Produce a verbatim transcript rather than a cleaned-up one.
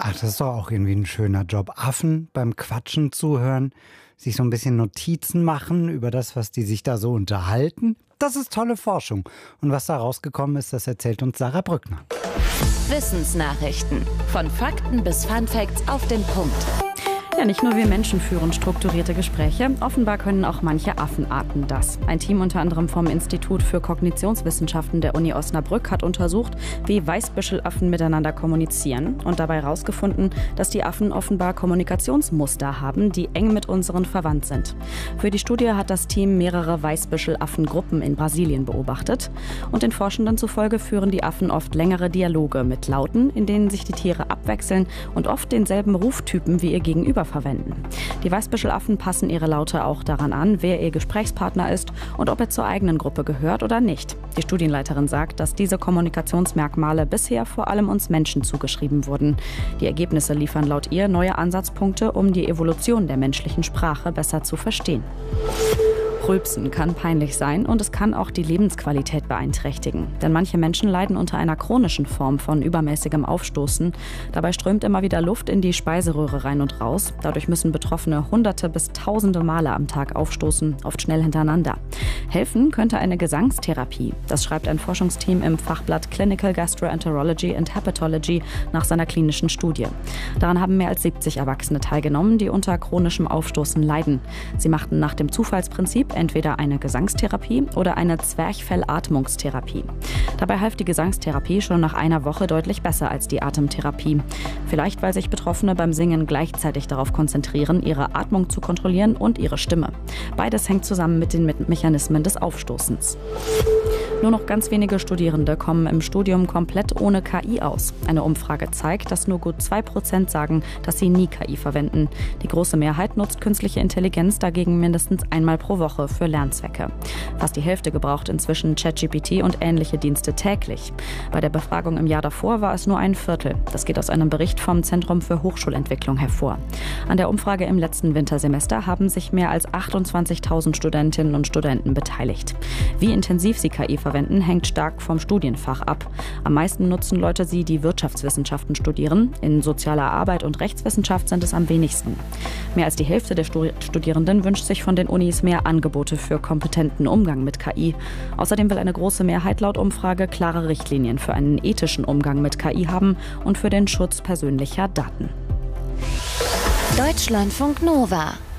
Ach, das ist doch auch irgendwie ein schöner Job. Affen beim Quatschen zuhören, sich so ein bisschen Notizen machen über das, was die sich da so unterhalten. Das ist tolle Forschung. Und was da rausgekommen ist, das erzählt uns Sarah Brückner. Wissensnachrichten. Von Fakten bis Funfacts auf den Punkt. Ja, nicht nur wir Menschen führen strukturierte Gespräche, offenbar können auch manche Affenarten das. Ein Team unter anderem vom Institut für Kognitionswissenschaften der Uni Osnabrück hat untersucht, wie Weißbüschelaffen miteinander kommunizieren und dabei herausgefunden, dass die Affen offenbar Kommunikationsmuster haben, die eng mit unseren verwandt sind. Für die Studie hat das Team mehrere Weißbüschelaffengruppen in Brasilien beobachtet und den Forschenden zufolge führen die Affen oft längere Dialoge mit Lauten, in denen sich die Tiere abwechseln und oft denselben Ruftypen wie ihr Gegenüber verwenden. Die Weißbüschelaffen passen ihre Laute auch daran an, wer ihr Gesprächspartner ist und ob er zur eigenen Gruppe gehört oder nicht. Die Studienleiterin sagt, dass diese Kommunikationsmerkmale bisher vor allem uns Menschen zugeschrieben wurden. Die Ergebnisse liefern laut ihr neue Ansatzpunkte, um die Evolution der menschlichen Sprache besser zu verstehen. Rülpsen kann peinlich sein und es kann auch die Lebensqualität beeinträchtigen. Denn manche Menschen leiden unter einer chronischen Form von übermäßigem Aufstoßen. Dabei strömt immer wieder Luft in die Speiseröhre rein und raus. Dadurch müssen Betroffene hunderte bis tausende Male am Tag aufstoßen, oft schnell hintereinander. Helfen könnte eine Gesangstherapie. Das schreibt ein Forschungsteam im Fachblatt Clinical Gastroenterology and Hepatology nach seiner klinischen Studie. Daran haben mehr als siebzig Erwachsene teilgenommen, die unter chronischem Aufstoßen leiden. Sie machten nach dem Zufallsprinzip entweder eine Gesangstherapie oder eine Zwerchfellatmungstherapie. Dabei half die Gesangstherapie schon nach einer Woche deutlich besser als die Atemtherapie. Vielleicht, weil sich Betroffene beim Singen gleichzeitig darauf konzentrieren, ihre Atmung zu kontrollieren und ihre Stimme. Beides hängt zusammen mit den Mechanismen des Aufstoßens. Nur noch ganz wenige Studierende kommen im Studium komplett ohne K I aus. Eine Umfrage zeigt, dass nur gut zwei Prozent sagen, dass sie nie K I verwenden. Die große Mehrheit nutzt künstliche Intelligenz dagegen mindestens einmal pro Woche für Lernzwecke. Fast die Hälfte gebraucht inzwischen ChatGPT und ähnliche Dienste täglich. Bei der Befragung im Jahr davor war es nur ein Viertel. Das geht aus einem Bericht vom Zentrum für Hochschulentwicklung hervor. An der Umfrage im letzten Wintersemester haben sich mehr als achtundzwanzigtausend Studentinnen und Studenten beteiligt. Wie intensiv sie K I verwenden, hängt stark vom Studienfach ab. Am meisten nutzen Leute sie, die Wirtschaftswissenschaften studieren. In sozialer Arbeit und Rechtswissenschaft sind es am wenigsten. Mehr als die Hälfte der Studierenden wünscht sich von den Unis mehr Angebote für kompetenten Umgang mit K I. Außerdem will eine große Mehrheit laut Umfrage klare Richtlinien für einen ethischen Umgang mit K I haben und für den Schutz persönlicher Daten. Deutschlandfunk Nova